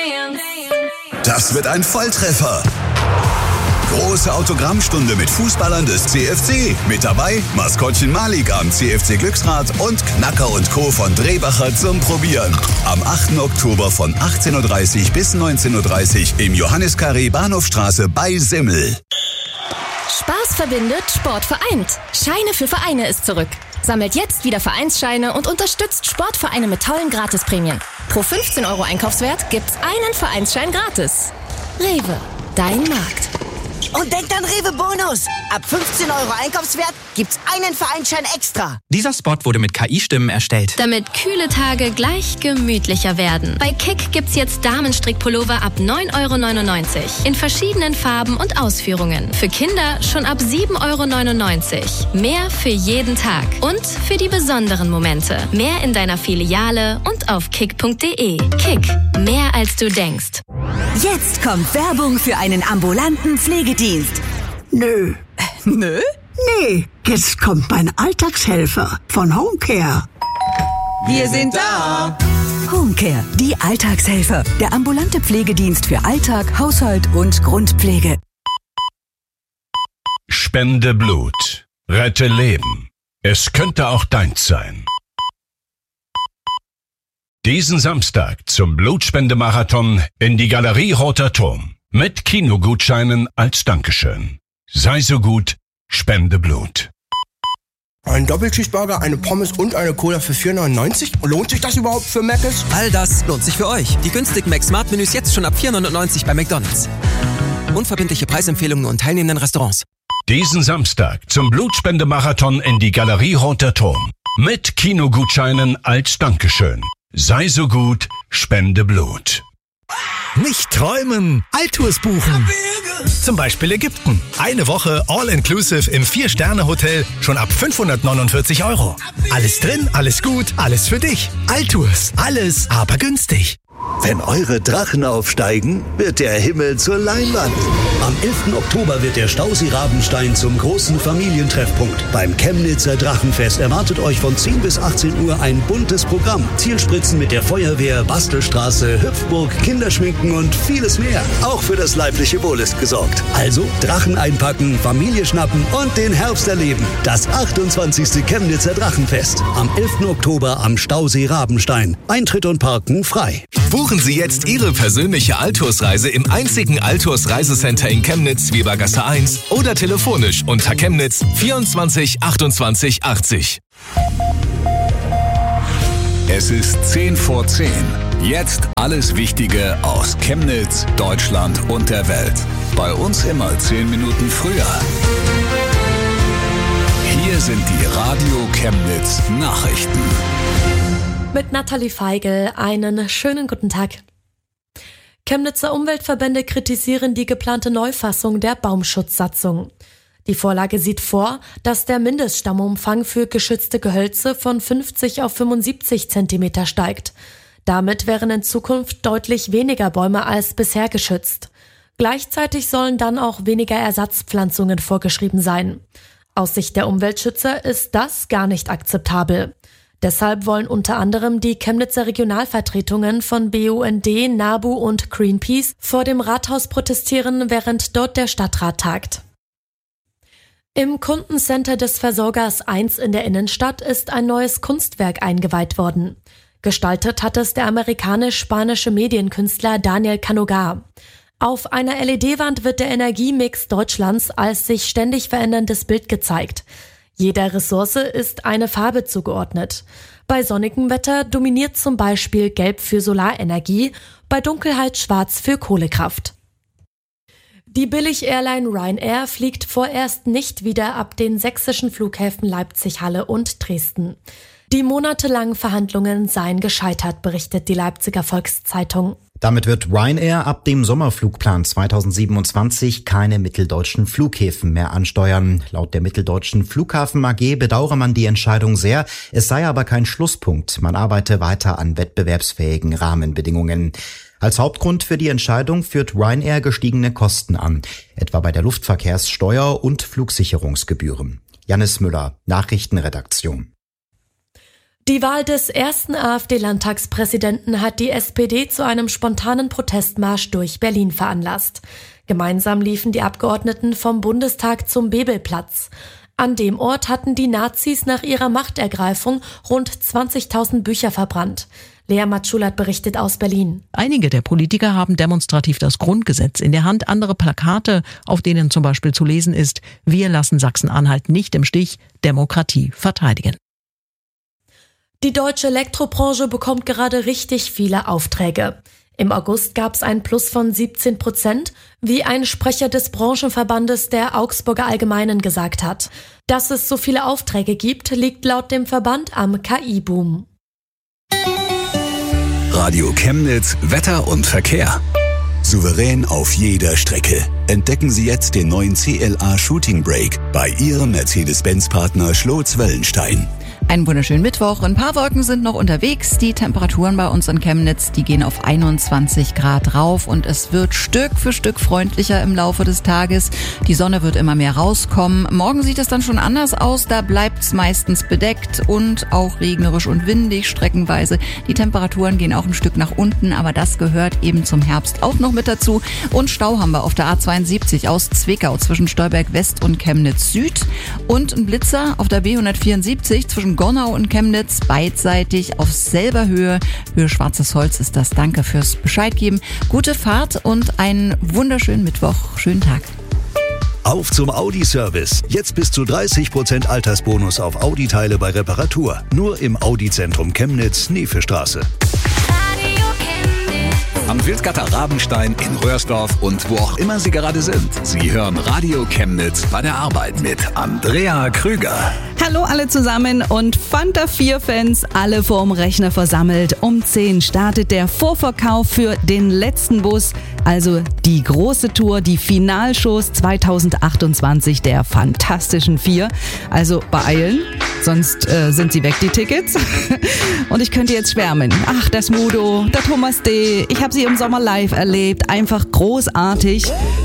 Das wird ein Volltreffer. Große Autogrammstunde mit Fußballern des CFC. Mit dabei Maskottchen Malik am CFC Glücksrad und Knacker und Co. von Drehbacher zum Probieren. Am 8. Oktober von 18.30 Uhr bis 19.30 Uhr im Johannis-Carré Bahnhofstraße bei Simmel. Spaß verbindet, Sport vereint. Scheine für Vereine ist zurück. Sammelt jetzt wieder Vereinsscheine und unterstützt Sportvereine mit tollen Gratisprämien. Pro 15 € Einkaufswert gibt's einen Vereinsschein gratis. Rewe, dein Markt. Und denkt an Rewe Bonus. Ab 15 € Einkaufswert gibt's einen Vereinsschein extra. Dieser Spot wurde mit KI-Stimmen erstellt. Damit kühle Tage gleich gemütlicher werden. Bei Kick gibt's jetzt Damenstrickpullover ab 9,99 € in verschiedenen Farben und Ausführungen. Für Kinder schon ab 7,99 €. Mehr für jeden Tag und für die besonderen Momente. Mehr in deiner Filiale und auf kick.de. Kick, mehr als du denkst. Jetzt kommt Werbung für einen ambulanten Pflegedienst. Nö. Nö? Nee, jetzt kommt mein Alltagshelfer von Homecare. Wir sind da! Homecare, die Alltagshelfer. Der ambulante Pflegedienst für Alltag, Haushalt und Grundpflege. Spende Blut. Rette Leben. Es könnte auch deins sein. Diesen Samstag zum Blutspendemarathon in die Galerie Roter Turm. Mit Kinogutscheinen als Dankeschön. Sei so gut, spende Blut. Ein Doppelcheeseburger, eine Pommes und eine Cola für 4,99 €? Lohnt sich das überhaupt für Mc's? All das lohnt sich für euch. Die günstigen Mac-Smart-Menüs jetzt schon ab 4,99 € bei McDonald's. Unverbindliche Preisempfehlungen und teilnehmenden Restaurants. Diesen Samstag zum Blutspendemarathon in die Galerie Roter Turm. Mit Kinogutscheinen als Dankeschön. Sei so gut, spende Blut. Nicht träumen, Alltours buchen. Zum Beispiel Ägypten. Eine Woche All-Inclusive im 4-Sterne-Hotel schon ab 549 €. Alles drin, alles gut, alles für dich. Alltours, alles aber günstig. Wenn eure Drachen aufsteigen, wird der Himmel zur Leinwand. Am 11. Oktober wird der Stausee Rabenstein zum großen Familientreffpunkt. Beim Chemnitzer Drachenfest erwartet euch von 10 bis 18 Uhr ein buntes Programm. Zielspritzen mit der Feuerwehr, Bastelstraße, Hüpfburg, Kinderschminken und vieles mehr. Auch für das leibliche Wohl ist gesorgt. Also Drachen einpacken, Familie schnappen und den Herbst erleben. Das 28. Chemnitzer Drachenfest. Am 11. Oktober am Stausee Rabenstein. Eintritt und Parken frei. Buchen Sie jetzt Ihre persönliche Alltours-Reise im einzigen Alltours-Reisecenter in Chemnitz, Webergasse 1 oder telefonisch unter Chemnitz 24 28 80. Es ist 10 vor 10. Jetzt alles Wichtige aus Chemnitz, Deutschland und der Welt. Bei uns immer 10 Minuten früher. Hier sind die Radio Chemnitz Nachrichten. Mit Nathalie Feigl einen schönen guten Tag. Chemnitzer Umweltverbände kritisieren die geplante Neufassung der Baumschutzsatzung. Die Vorlage sieht vor, dass der Mindeststammumfang für geschützte Gehölze von 50 auf 75 Zentimeter steigt. Damit wären in Zukunft deutlich weniger Bäume als bisher geschützt. Gleichzeitig sollen dann auch weniger Ersatzpflanzungen vorgeschrieben sein. Aus Sicht der Umweltschützer ist das gar nicht akzeptabel. Deshalb wollen unter anderem die Chemnitzer Regionalvertretungen von BUND, NABU und Greenpeace vor dem Rathaus protestieren, während dort der Stadtrat tagt. Im Kundencenter des Versorgers 1 in der Innenstadt ist ein neues Kunstwerk eingeweiht worden. Gestaltet hat es der amerikanisch-spanische Medienkünstler Daniel Canogar. Auf einer LED-Wand wird der Energiemix Deutschlands als sich ständig veränderndes Bild gezeigt. Jeder Ressource ist eine Farbe zugeordnet. Bei sonnigem Wetter dominiert zum Beispiel Gelb für Solarenergie, bei Dunkelheit Schwarz für Kohlekraft. Die Billig-Airline Ryanair fliegt vorerst nicht wieder ab den sächsischen Flughäfen Leipzig-Halle und Dresden. Die monatelangen Verhandlungen seien gescheitert, berichtet die Leipziger Volkszeitung. Damit wird Ryanair ab dem Sommerflugplan 2027 keine mitteldeutschen Flughäfen mehr ansteuern. Laut der Mitteldeutschen Flughafen AG bedauere man die Entscheidung sehr. Es sei aber kein Schlusspunkt. Man arbeite weiter an wettbewerbsfähigen Rahmenbedingungen. Als Hauptgrund für die Entscheidung führt Ryanair gestiegene Kosten an, etwa bei der Luftverkehrssteuer und Flugsicherungsgebühren. Jannis Müller, Nachrichtenredaktion. Die Wahl des ersten AfD-Landtagspräsidenten hat die SPD zu einem spontanen Protestmarsch durch Berlin veranlasst. Gemeinsam liefen die Abgeordneten vom Bundestag zum Bebelplatz. An dem Ort hatten die Nazis nach ihrer Machtergreifung rund 20.000 Bücher verbrannt. Lea Matschulat berichtet aus Berlin. Einige der Politiker haben demonstrativ das Grundgesetz in der Hand, andere Plakate, auf denen zum Beispiel zu lesen ist: Wir lassen Sachsen-Anhalt nicht im Stich, Demokratie verteidigen. Die deutsche Elektrobranche bekommt gerade richtig viele Aufträge. Im August gab es ein Plus von 17%, wie ein Sprecher des Branchenverbandes der Augsburger Allgemeinen gesagt hat. Dass es so viele Aufträge gibt, liegt laut dem Verband am KI-Boom. Radio Chemnitz, Wetter und Verkehr. Souverän auf jeder Strecke. Entdecken Sie jetzt den neuen CLA Shooting Brake bei Ihrem Mercedes-Benz-Partner Schlotz-Wellenstein. Einen wunderschönen Mittwoch. Ein paar Wolken sind noch unterwegs. Die Temperaturen bei uns in Chemnitz, die gehen auf 21 Grad rauf und es wird Stück für Stück freundlicher im Laufe des Tages. Die Sonne wird immer mehr rauskommen. Morgen sieht es dann schon anders aus. Da bleibt es meistens bedeckt und auch regnerisch und windig streckenweise. Die Temperaturen gehen auch ein Stück nach unten, aber das gehört eben zum Herbst auch noch mit dazu. Und Stau haben wir auf der A72 aus Zwickau zwischen Stolberg West und Chemnitz Süd. Und ein Blitzer auf der B174 zwischen Gornau und Chemnitz, beidseitig auf selber Höhe Schwarzes Holz ist das. Danke fürs Bescheid geben. Gute Fahrt und einen wunderschönen Mittwoch. Schönen Tag. Auf zum Audi-Service. Jetzt bis zu 30% Altersbonus auf Audi-Teile bei Reparatur. Nur im Audi-Zentrum Chemnitz, Nefestraße. Am Wildgatter Rabenstein, in Röhrsdorf und wo auch immer Sie gerade sind. Sie hören Radio Chemnitz bei der Arbeit mit Andrea Krüger. Hallo alle zusammen und Fanta 4-Fans, alle vorm Rechner versammelt. Um 10 startet der Vorverkauf für den letzten Bus, also die große Tour, die Finalshows 2028 der Fantastischen Vier. Also beeilen, sonst sind sie weg, die Tickets. Und ich könnte jetzt schwärmen. Ach, das Mudo, der Thomas D., ich habe sie im Sommer live erlebt, einfach großartig.